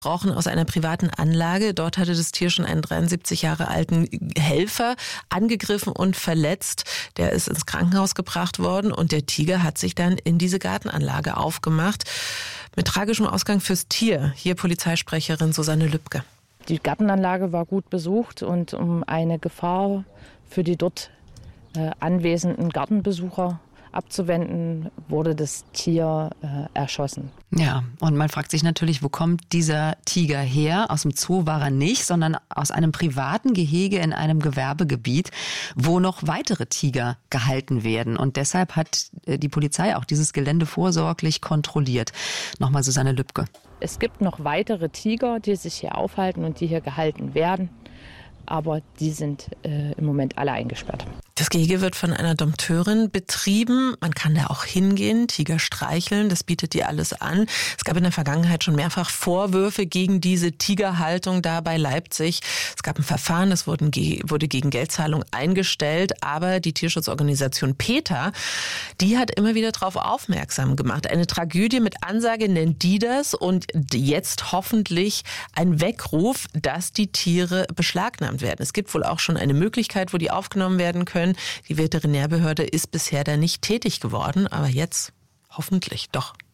Rochen aus einer privaten Anlage. Dort hatte das Tier schon einen 73 Jahre alten Helfer angegriffen und verletzt. Der ist ins Krankenhaus gebracht worden und der Tiger hat sich dann in diese Gartenanlage aufgemacht. Mit tragischem Ausgang fürs Tier. Hier Polizeisprecherin Susanne Lübke. Die Gartenanlage war gut besucht und um eine Gefahr für die dort anwesenden Gartenbesucher abzuwenden, wurde das Tier erschossen. Ja, und man fragt sich natürlich, wo kommt dieser Tiger her? Aus dem Zoo war er nicht, sondern aus einem privaten Gehege in einem Gewerbegebiet, wo noch weitere Tiger gehalten werden. Und deshalb hat die Polizei auch dieses Gelände vorsorglich kontrolliert. Nochmal Susanne Lübke. Es gibt noch weitere Tiger, die sich hier aufhalten und die hier gehalten werden. Aber die sind im Moment alle eingesperrt. Das Gehege wird von einer Dompteurin betrieben. Man kann da auch hingehen, Tiger streicheln, das bietet die alles an. Es gab in der Vergangenheit schon mehrfach Vorwürfe gegen diese Tigerhaltung da bei Leipzig. Es gab ein Verfahren, das wurde gegen Geldzahlung eingestellt. Aber die Tierschutzorganisation PETA, die hat immer wieder darauf aufmerksam gemacht. Eine Tragödie mit Ansage nennt die das. Und jetzt hoffentlich ein Weckruf, dass die Tiere beschlagnahmt werden. Es gibt wohl auch schon eine Möglichkeit, wo die aufgenommen werden können. Die Veterinärbehörde ist bisher da nicht tätig geworden, aber jetzt hoffentlich doch.